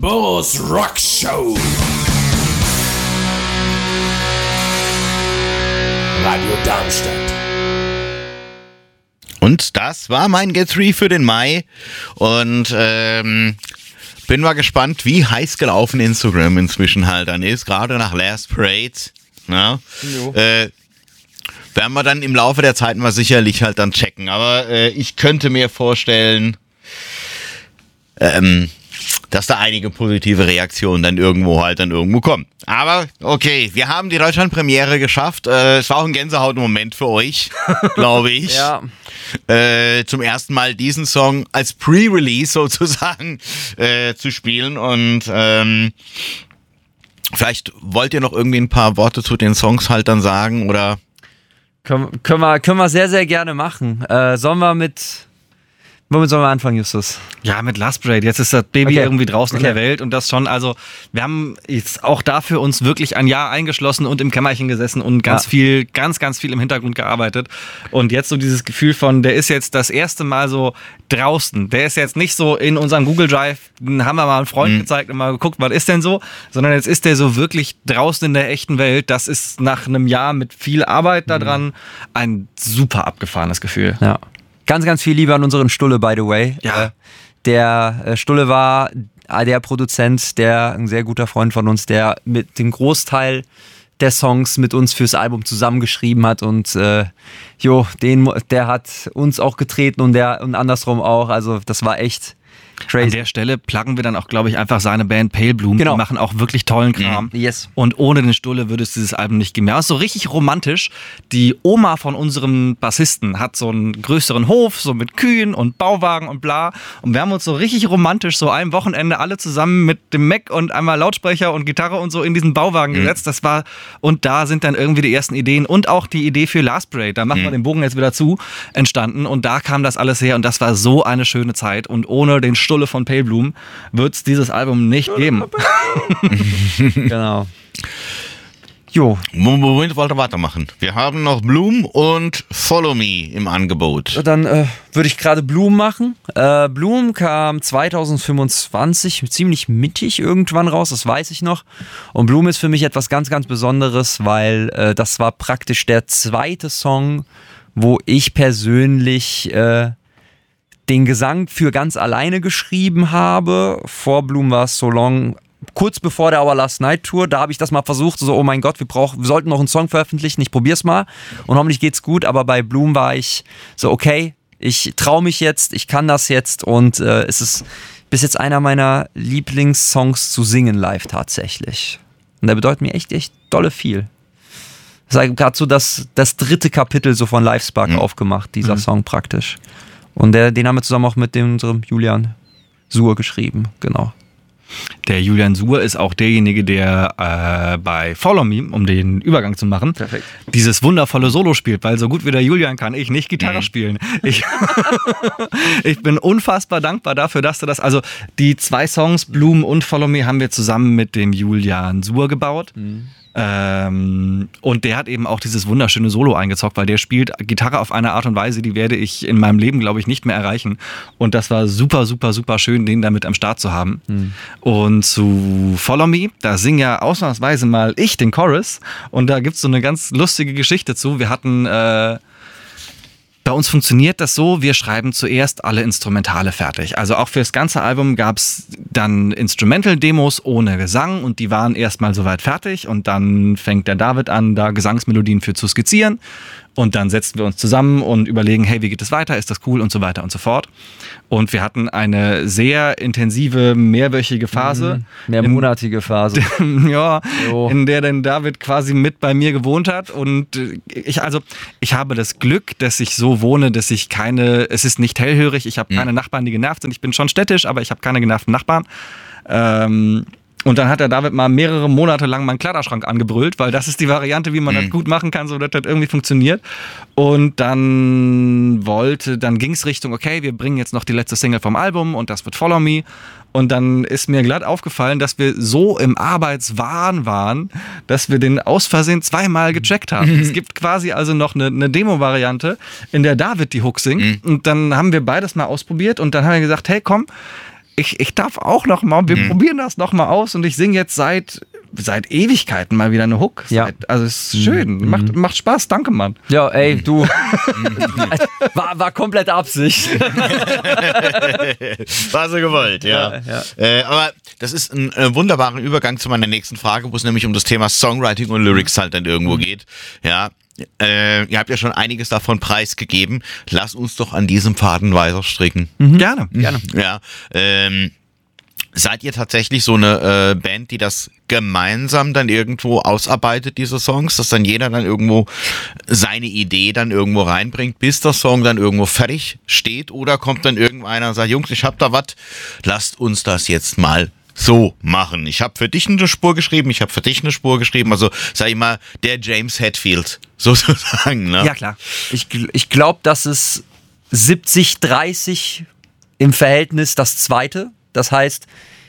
Bo's Rock Show. Radio Darmstadt. Und das war mein Get 3 für den Mai. Und bin mal gespannt, wie heiß gelaufen Instagram inzwischen halt dann ist. Gerade nach Last Parade. Ja. Werden wir dann im Laufe der Zeit mal sicherlich halt dann checken. Aber ich könnte mir vorstellen, dass da einige positive Reaktionen dann irgendwo kommen. Aber okay, wir haben die Deutschland-Premiere geschafft. Es war auch ein Gänsehaut-Moment für euch, glaube ich. Ja. Zum ersten Mal diesen Song als Pre-Release sozusagen zu spielen. Und vielleicht wollt ihr noch irgendwie ein paar Worte zu den Songs halt dann sagen, oder? Können wir sehr, sehr gerne machen. Womit sollen wir anfangen, Justus? Ja, mit Last Parade. Jetzt ist das Baby irgendwie draußen in der Welt und das schon, also wir haben jetzt auch dafür uns wirklich ein Jahr eingeschlossen und im Kämmerchen gesessen und ganz viel im Hintergrund gearbeitet. Und jetzt so dieses Gefühl von, der ist jetzt das erste Mal so draußen. Der ist jetzt nicht so in unserem Google Drive, den haben wir mal einen Freund gezeigt und mal geguckt, was ist denn so, sondern jetzt ist der so wirklich draußen in der echten Welt. Das ist nach einem Jahr mit viel Arbeit daran ein super abgefahrenes Gefühl. Ja. Ganz, ganz viel Liebe an unseren Stulle, by the way. Ja. Der Stulle war der Produzent, ein sehr guter Freund von uns, der mit dem Großteil der Songs mit uns fürs Album zusammengeschrieben hat und der hat uns auch getreten und andersrum auch. Also das war echt crazy. An der Stelle pluggen wir dann auch, glaube ich, einfach seine Band Pale Bloom. Genau. Die machen auch wirklich tollen Kram. Yes. Und ohne den Stulle würde es dieses Album nicht geben. Ja, ist so richtig romantisch. Die Oma von unserem Bassisten hat so einen größeren Hof, so mit Kühen und Bauwagen und bla. Und wir haben uns so richtig romantisch so ein Wochenende alle zusammen mit dem Mac und einmal Lautsprecher und Gitarre und so in diesen Bauwagen gesetzt. Und da sind dann irgendwie die ersten Ideen und auch die Idee für Last Parade, da machen wir den Bogen jetzt wieder zu, entstanden. Und da kam das alles her und das war so eine schöne Zeit. Und ohne den Stulle von Pale Bloom wird es dieses Album nicht geben. Genau. Jo. Moment, wollte weitermachen. Wir haben noch Bloom und Follow Me im Angebot. Dann würde ich gerade Bloom machen. Bloom kam 2025 ziemlich mittig irgendwann raus, das weiß ich noch. Und Bloom ist für mich etwas ganz, ganz Besonderes, weil das war praktisch der zweite Song, wo ich persönlich den Gesang für ganz alleine geschrieben habe. Vor Bloom war es So Long, kurz bevor der Our Last Night Tour. Da habe ich das mal versucht, so, oh mein Gott, wir sollten noch einen Song veröffentlichen, ich probier's mal und hoffentlich geht's gut. Aber bei Bloom war ich so, okay, ich traue mich jetzt, ich kann das jetzt und es ist bis jetzt einer meiner Lieblingssongs zu singen live tatsächlich. Und der bedeutet mir echt, echt dolle viel. Das ist gerade so das dritte Kapitel so von Livespark aufgemacht, dieser Song praktisch. Und den haben wir zusammen auch mit unserem Julian Suhr geschrieben, genau. Der Julian Suhr ist auch derjenige, der bei Follow Me, um den Übergang zu machen, perfekt, dieses wundervolle Solo spielt, weil so gut wie der Julian kann ich nicht Gitarre spielen. Ich bin unfassbar dankbar dafür, dass du das, also die zwei Songs, Bloom und Follow Me, haben wir zusammen mit dem Julian Suhr gebaut. Und der hat eben auch dieses wunderschöne Solo eingezockt, weil der spielt Gitarre auf eine Art und Weise, die werde ich in meinem Leben, glaube ich, nicht mehr erreichen. Und das war super, super, super schön, den damit am Start zu haben. Und zu Follow Me, da singe ja ausnahmsweise mal ich den Chorus. Und da gibt es so eine ganz lustige Geschichte zu. Wir hatten bei uns funktioniert das so, wir schreiben zuerst alle Instrumentale fertig. Also auch für das ganze Album gab es dann Instrumental-Demos ohne Gesang und die waren erstmal soweit fertig und dann fängt der David an, da Gesangsmelodien für zu skizzieren und dann setzen wir uns zusammen und überlegen, hey, wie geht es weiter, ist das cool und so weiter und so fort. Und wir hatten eine sehr intensive, mehrwöchige Phase. Mehrmonatige Phase. Ja, in der dann David quasi mit bei mir gewohnt hat und ich habe das Glück, dass ich so wohne, dass es ist nicht hellhörig, ich habe keine Nachbarn, die genervt sind, ich bin schon städtisch, aber ich habe keine genervten Nachbarn. Und dann hat der David mal mehrere Monate lang meinen Kleiderschrank angebrüllt, weil das ist die Variante, wie man das gut machen kann, so dass das irgendwie funktioniert. Und dann ging es Richtung, okay, wir bringen jetzt noch die letzte Single vom Album und das wird Follow Me. Und dann ist mir glatt aufgefallen, dass wir so im Arbeitswahn waren, dass wir den aus Versehen zweimal gecheckt haben. Es gibt quasi also noch eine Demo-Variante, in der David die Hook singt. Und dann haben wir beides mal ausprobiert und dann haben wir gesagt, hey komm, ich darf auch noch mal, wir probieren das noch mal aus und ich singe jetzt seit Ewigkeiten mal wieder eine Hook. Ja. Also es ist schön, macht Spaß, danke Mann. Ja, ey, du. war komplett Absicht. War so gewollt, ja. Aber das ist ein wunderbarer Übergang zu meiner nächsten Frage, wo es nämlich um das Thema Songwriting und Lyrics halt dann irgendwo geht. Ja. Ihr habt ja schon einiges davon preisgegeben. Lass uns doch an diesem Faden weiter stricken. Gerne. Ja. Seid ihr tatsächlich so eine Band, die das gemeinsam dann irgendwo ausarbeitet, diese Songs, dass dann jeder dann irgendwo seine Idee dann irgendwo reinbringt, bis der Song dann irgendwo fertig steht? Oder kommt dann irgendeiner und sagt, Jungs, ich hab da was, lasst uns das jetzt mal so machen. Ich habe für dich eine Spur geschrieben, ich habe für dich eine Spur geschrieben, also sag ich mal, der James Hetfield sozusagen. Ne? Ja, klar. Ich glaube, dass es 70-30 im Verhältnis das Zweite. Das heißt,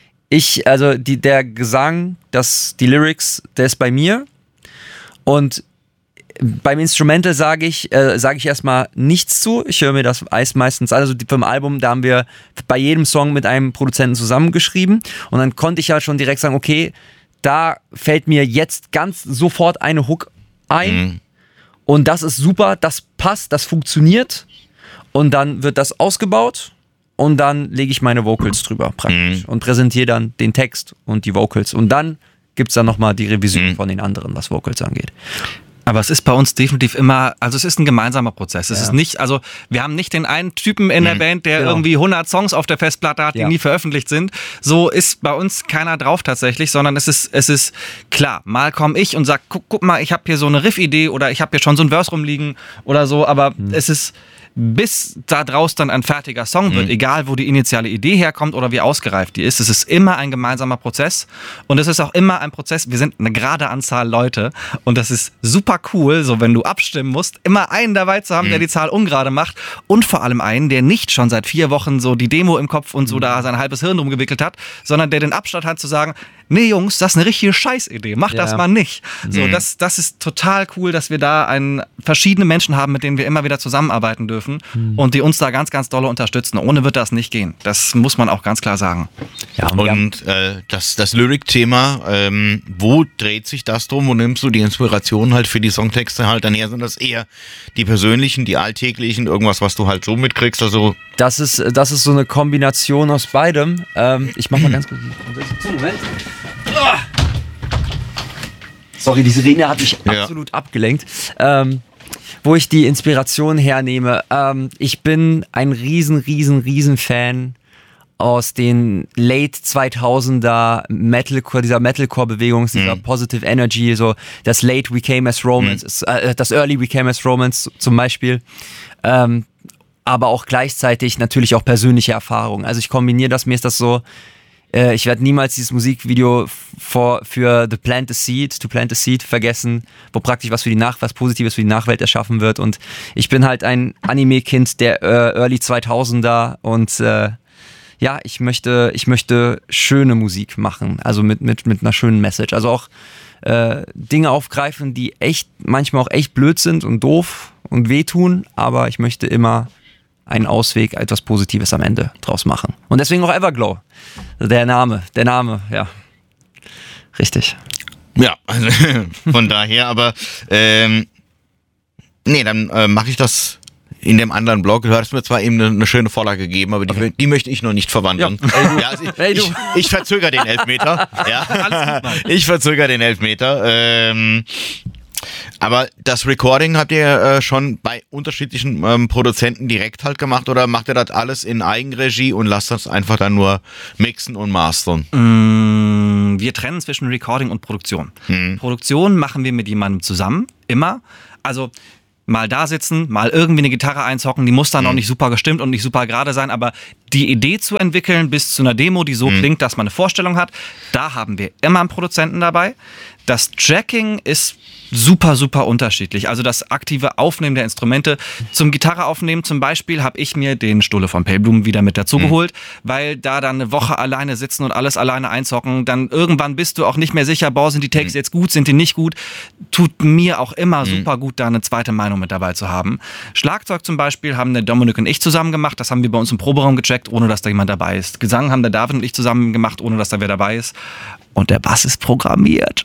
der Gesang, die Lyrics, der ist bei mir. Und beim Instrumental sage ich erstmal nichts zu. Ich höre mir das meistens an. Also beim Album, da haben wir bei jedem Song mit einem Produzenten zusammengeschrieben. Und dann konnte ich halt schon direkt sagen, okay, da fällt mir jetzt ganz sofort eine Hook ein. Und das ist super, das passt, das funktioniert. Und dann wird das ausgebaut. Und dann lege ich meine Vocals drüber praktisch und präsentiere dann den Text und die Vocals. Und dann gibt es dann nochmal die Revision von den anderen, was Vocals angeht. Aber es ist bei uns definitiv immer, also es ist ein gemeinsamer Prozess. Es ist nicht, also wir haben nicht den einen Typen in der Band, der irgendwie 100 Songs auf der Festplatte hat, die nie veröffentlicht sind. So ist bei uns keiner drauf tatsächlich, sondern es ist klar, mal komme ich und sag, guck mal, ich habe hier so eine Riff-Idee oder ich habe hier schon so ein Verse rumliegen oder so, aber es ist, bis da draus dann ein fertiger Song wird, egal wo die initiale Idee herkommt oder wie ausgereift die ist, es ist immer ein gemeinsamer Prozess und es ist auch immer ein Prozess, wir sind eine gerade Anzahl Leute und das ist super cool, so wenn du abstimmen musst, immer einen dabei zu haben, der die Zahl ungerade macht und vor allem einen, der nicht schon seit 4 Wochen so die Demo im Kopf und so da sein halbes Hirn drum gewickelt hat, sondern der den Abstand hat zu sagen, nee Jungs, das ist eine richtige Scheißidee, mach das mal nicht. So, das ist total cool, dass wir da verschiedene Menschen haben, mit denen wir immer wieder zusammenarbeiten dürfen und die uns da ganz, ganz doll unterstützen. Ohne wird das nicht gehen. Das muss man auch ganz klar sagen. Ja, und das Lyric-Thema, wo dreht sich das drum? Wo nimmst du die Inspiration halt für die Songtexte halt dann her? Sind das eher die persönlichen, die alltäglichen, irgendwas, was du halt so mitkriegst? Also das ist so eine Kombination aus beidem. Ich mach mal ganz kurz. Moment. Sorry, die Sirene hat mich absolut abgelenkt. Wo ich die Inspiration hernehme. Ich bin ein riesen Fan aus den Late 2000er Metalcore, dieser Metalcore-Bewegung, dieser Positive Energy, so das Late We Came As Romance, das Early We Came As Romance zum Beispiel. Aber auch gleichzeitig natürlich auch persönliche Erfahrungen. Also ich kombiniere das, mir ist das so, ich werde niemals dieses Musikvideo für To Plant a Seed vergessen, wo praktisch was Positives für die Nachwelt erschaffen wird. Und ich bin halt ein Anime-Kind der Early 2000er und ich möchte schöne Musik machen, also mit einer schönen Message. Also auch Dinge aufgreifen, die manchmal auch echt blöd sind und doof und wehtun, aber ich möchte immer einen Ausweg, etwas Positives am Ende draus machen. Und deswegen auch Everglow. Der Name, ja. Richtig. Ja, also von daher, aber dann mache ich das in dem anderen Blog. Du hast mir zwar eben eine schöne Vorlage gegeben, aber die möchte ich noch nicht verwandeln. Ja. Ich verzögere den Elfmeter. Ja. Ich verzögere den Elfmeter. Aber das Recording habt ihr schon bei unterschiedlichen Produzenten direkt halt gemacht oder macht ihr das alles in Eigenregie und lasst das einfach dann nur mixen und mastern? Wir trennen zwischen Recording und Produktion. Produktion machen wir mit jemandem zusammen, immer. Also mal da sitzen, mal irgendwie eine Gitarre einzocken, die muss dann auch nicht super gestimmt und nicht super gerade sein, aber die Idee zu entwickeln bis zu einer Demo, die so klingt, dass man eine Vorstellung hat, da haben wir immer einen Produzenten dabei. Das Tracking ist super unterschiedlich. Also das aktive Aufnehmen der Instrumente. Zum Gitarre aufnehmen zum Beispiel habe ich mir den Stulle von Pale Bloom wieder mit dazu geholt, weil da dann eine Woche alleine sitzen und alles alleine einzocken, dann irgendwann bist du auch nicht mehr sicher, sind die Takes jetzt gut, sind die nicht gut. Tut mir auch immer super gut, da eine zweite Meinung mit dabei zu haben. Schlagzeug zum Beispiel haben der Dominik und ich zusammen gemacht, das haben wir bei uns im Proberaum gecheckt Track, ohne dass da jemand dabei ist. Gesang haben der David und ich zusammen gemacht, ohne dass da wer dabei ist. Und der Bass ist programmiert.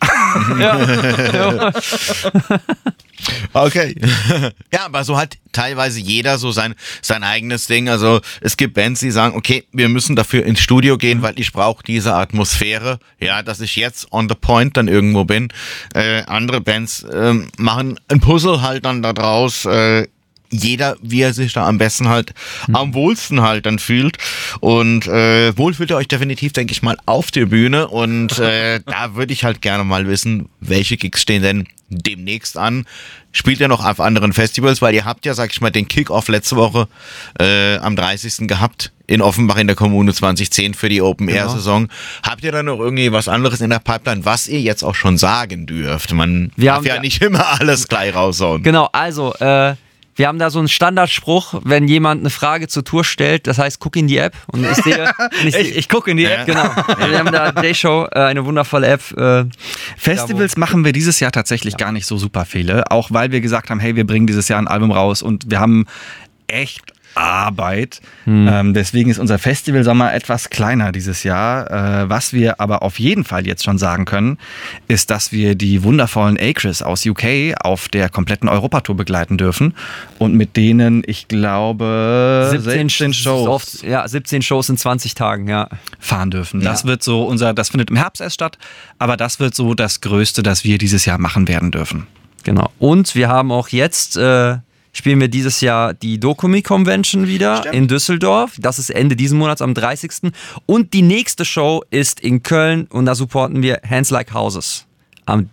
Okay. Ja, aber so hat teilweise jeder so sein eigenes Ding. Also es gibt Bands, die sagen, okay, wir müssen dafür ins Studio gehen, weil ich brauche diese Atmosphäre, ja, dass ich jetzt on the point dann irgendwo bin. Andere Bands machen ein Puzzle halt dann da draus, jeder, wie er sich da am besten halt, am wohlsten halt dann fühlt. Und wohl fühlt ihr euch definitiv, denke ich mal, auf der Bühne. Und da würde ich halt gerne mal wissen, welche Gigs stehen denn demnächst an. Spielt ihr noch auf anderen Festivals? Weil ihr habt ja, sag ich mal, den Kick-Off letzte Woche am 30. gehabt in Offenbach in der Kommune 2010 für die Open-Air-Saison. Habt ihr da noch irgendwie was anderes in der Pipeline, was ihr jetzt auch schon sagen dürft? Man darf ja nicht immer alles gleich raushauen. Genau, also wir haben da so einen Standardspruch, wenn jemand eine Frage zur Tour stellt, das heißt, guck in die App. Und ich sehe, ich gucke in die App. Genau. Wir haben da J-Show, eine wundervolle App. Festivals machen wir dieses Jahr tatsächlich gar nicht so super viele, auch weil wir gesagt haben, hey, wir bringen dieses Jahr ein Album raus und wir haben echt Arbeit. Deswegen ist unser Festivalsommer etwas kleiner dieses Jahr. Was wir aber auf jeden Fall jetzt schon sagen können, ist, dass wir die wundervollen Acres aus UK auf der kompletten Europatour begleiten dürfen und mit denen, ich glaube, 17 Shows. 17 Shows in 20 Tagen, ja. Fahren dürfen. Das wird so das findet im Herbst erst statt, aber das wird so das Größte, das wir dieses Jahr machen werden dürfen. Genau. Und wir haben auch jetzt spielen wir dieses Jahr die Dokumi Convention wieder in Düsseldorf. Das ist Ende diesen Monats am 30. Und die nächste Show ist in Köln und da supporten wir Hands Like Houses. Am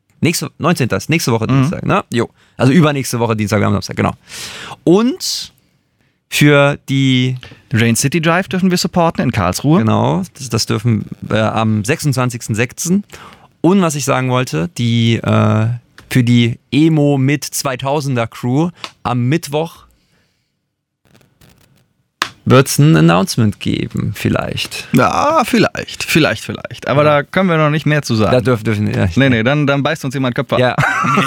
19. ist nächste Woche Dienstag, ne? Jo. Also übernächste Woche Dienstag am Samstag, genau. Und für die Rain City Drive dürfen wir supporten in Karlsruhe. Genau, das dürfen am 26.06. Und was ich sagen wollte, für die Emo mit 2000er Crew am Mittwoch wird es ein Announcement geben, vielleicht. Ja, vielleicht. Aber da können wir noch nicht mehr zu sagen. Da dürfen ja. Nee, dann beißt uns jemand Köpfe. Ja.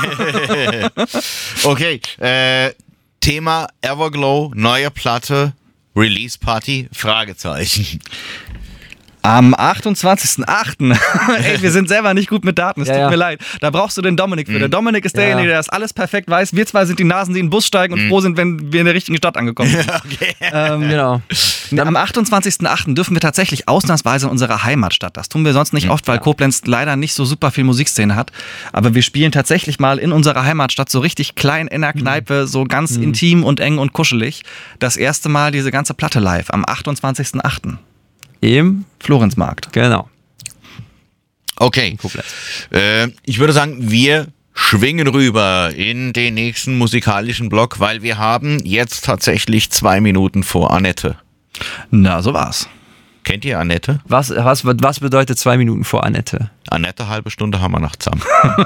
Okay, Thema Everglow, neue Platte, Release Party, Fragezeichen. Am 28.08. Ey, wir sind selber nicht gut mit Daten, es tut mir leid. Da brauchst du den Dominik für. Der Dominik ist derjenige, der das alles perfekt weiß. Wir zwei sind die Nasen, die in den Bus steigen und froh sind, wenn wir in der richtigen Stadt angekommen sind. Okay. Genau. Am 28.08. dürfen wir tatsächlich ausnahmsweise in unserer Heimatstadt. Das tun wir sonst nicht oft, weil Koblenz leider nicht so super viel Musikszene hat. Aber wir spielen tatsächlich mal in unserer Heimatstadt so richtig klein in der Kneipe, so ganz intim und eng und kuschelig. Das erste Mal diese ganze Platte live am 28.08. Im Florenzmarkt. Genau. Okay. Ich würde sagen, wir schwingen rüber in den nächsten musikalischen Block, weil wir haben jetzt tatsächlich 2 Minuten vor Annette. Na, so war's. Kennt ihr Annette? Was bedeutet 2 Minuten vor Annette? Annette, halbe Stunde haben wir noch zusammen.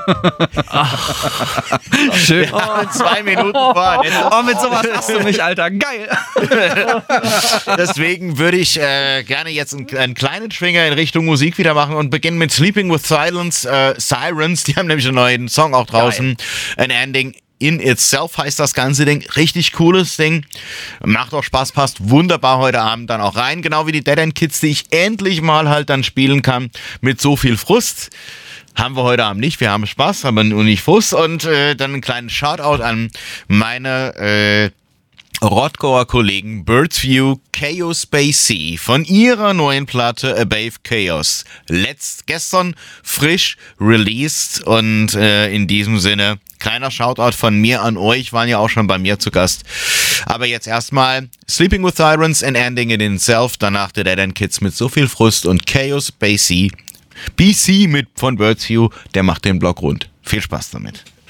Schön. Ja, 2 Minuten vor Annette. Oh, mit sowas hast du mich, Alter. Geil. Deswegen würde ich gerne jetzt einen kleinen Schwinger in Richtung Musik wieder machen und beginnen mit Sleeping with Sirens. Die haben nämlich einen neuen Song auch draußen. An Ending in Itself heißt das ganze Ding. Richtig cooles Ding. Macht auch Spaß, passt wunderbar heute Abend dann auch rein. Genau wie die Dead End Kids, die ich endlich mal halt dann spielen kann mit so viel Frust. Haben wir heute Abend nicht. Wir haben Spaß, aber nur nicht Frust. Und dann einen kleinen Shoutout an meine Rottgauer-Kollegen Birds View, Chaos Spacey von ihrer neuen Platte Above Chaos. Gestern frisch released und in diesem Sinne kleiner Shoutout von mir an euch, waren ja auch schon bei mir zu Gast. Aber jetzt erstmal Sleeping with Sirens and Ending in Itself, danach The Dead End Kids mit so viel Frust und Chaos Spacey, BC von Birds View, der macht den Block rund. Viel Spaß damit.